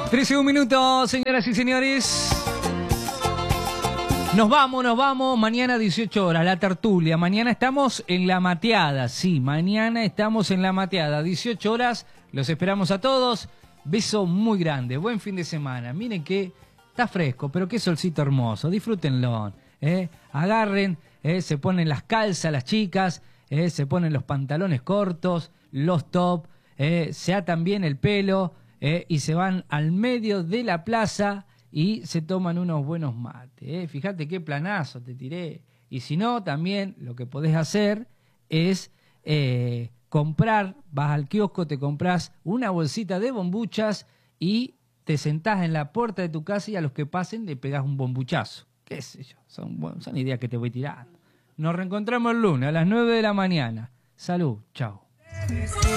13 minutos, señoras y señores. Nos vamos. Mañana 18 horas, la tertulia. Mañana estamos en La Mateada. Sí, mañana estamos en La Mateada. 18 horas, los esperamos a todos. Beso muy grande. Buen fin de semana. Miren que está fresco, pero qué solcito hermoso. Disfrútenlo. Agarren, se ponen las calzas las chicas, se ponen los pantalones cortos, los top, se atan bien el pelo. Y se van al medio de la plaza y se toman unos buenos mates. Fíjate qué planazo te tiré. Y si no, también lo que podés hacer es comprar, vas al kiosco, te comprás una bolsita de bombuchas y te sentás en la puerta de tu casa y a los que pasen le pegás un bombuchazo. Qué sé yo, son ideas que te voy tirando. Nos reencontramos el lunes a las 9 de la mañana. Salud, chao.